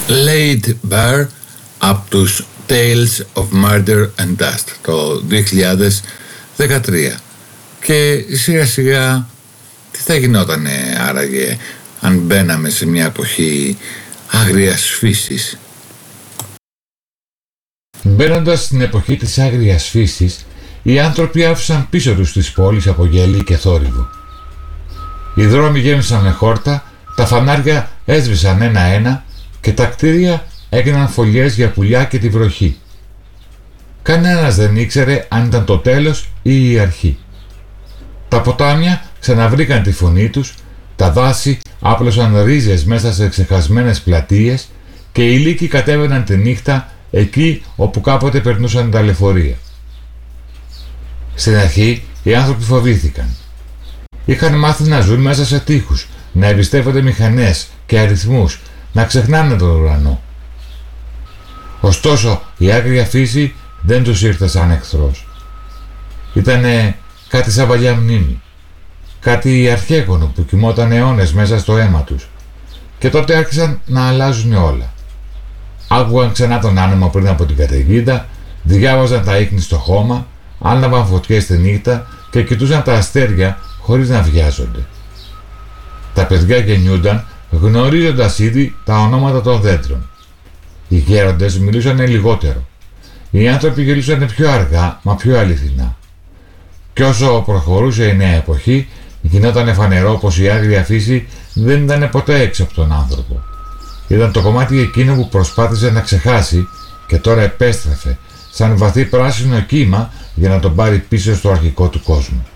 Laid Bare από τους Tales of Murder and Dust το 2013. Και σιγά σιγά τι θα γινότανε άραγε αν μπαίναμε σε μια εποχή άγριας φύσης? Μπαίνοντας στην εποχή της άγριας φύσης, οι άνθρωποι άφησαν πίσω τους τις πόλεις από γέλη και θόρυβο. Οι δρόμοι γέμισαν με χόρτα, τα φανάρια έσβησαν ένα-ένα και τα κτίρια έγιναν φωλιές για πουλιά και τη βροχή. Κανένας δεν ήξερε αν ήταν το τέλος ή η αρχή. Τα ποτάμια ξαναβρήκαν τη φωνή τους, τα δάση άπλωσαν ρίζες μέσα σε ξεχασμένες πλατείες και οι λύκοι κατέβαιναν τη νύχτα εκεί όπου κάποτε περνούσαν τα λεωφορεία. Στην αρχή οι άνθρωποι φοβήθηκαν. Είχαν μάθει να ζουν μέσα σε τείχους, να εμπιστεύονται μηχανές και αριθμούς, να ξεχνάνε τον ουρανό. Ωστόσο η άγρια φύση δεν τους ήρθε σαν εχθρός. Ήτανε κάτι σαν παλιά μνήμη, κάτι αρχαίγωνο που κοιμόταν αιώνες μέσα στο αίμα τους. Και τότε άρχισαν να αλλάζουν όλα. Άκουγαν ξανά τον άνεμο πριν από την καταιγίδα, διάβαζαν τα ίχνη στο χώμα, άναβαν φωτιές τη νύχτα και κοιτούσαν τα αστέρια χωρίς να βιάζονται. Τα παιδιά γεννιούνταν γνωρίζοντας ήδη τα ονόματα των δέντρων. Οι γέροντες μιλούσαν λιγότερο. Οι άνθρωποι γελούσαν πιο αργά, μα πιο αληθινά. Κι όσο προχωρούσε η νέα εποχή, γινόταν φανερό πως η άγρια φύση δεν ήταν ποτέ έξω από τον άνθρωπο. Ήταν το κομμάτι εκείνο που προσπάθησε να ξεχάσει και τώρα επέστρεφε σαν βαθύ πράσινο κύμα για να τον πάρει πίσω στο αρχικό του κόσμο.